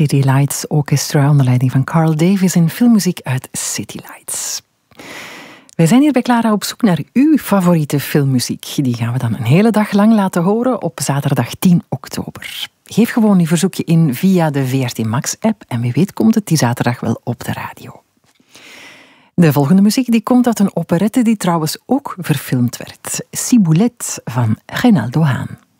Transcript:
City Lights Orchestra onder leiding van Carl Davis en filmmuziek uit City Lights. Wij zijn hier bij Clara op zoek naar uw favoriete filmmuziek. Die gaan we dan een hele dag lang laten horen op zaterdag 10 oktober. Geef gewoon uw verzoekje in via de VRT Max-app en wie weet komt het die zaterdag wel op de radio. De volgende muziek die komt uit een operette die trouwens ook verfilmd werd. Ciboulette van Reynaldo Haan.